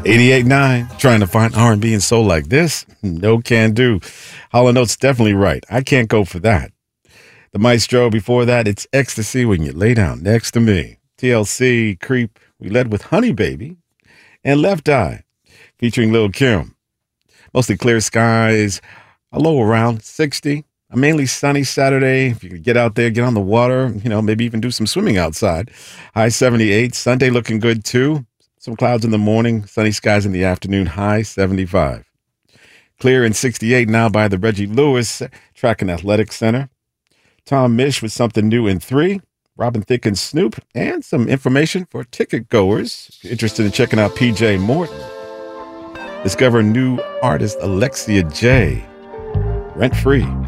88.9, trying to find R&B and soul like this? No can do. Hall & Oates definitely right. I can't go for that. The Maestro before that, it's Ecstasy When You Lay Down Next to Me. TLC, Creep, we led with Honey Baby. And Left Eye, featuring Lil' Kim. Mostly clear skies, a low around 60. A mainly sunny Saturday. If you could get out there, get on the water, maybe even do some swimming outside. High 78. Sunday looking good too. Some clouds in the morning, sunny skies in the afternoon, high 75. Clear in 68 now by the Reggie Lewis Track and Athletic Center. Tom Misch with something new in 3. Robin Thicke and Snoop, and some information for ticket goers interested in checking out PJ Morton. Discover new artist Alexia J. Rent Free.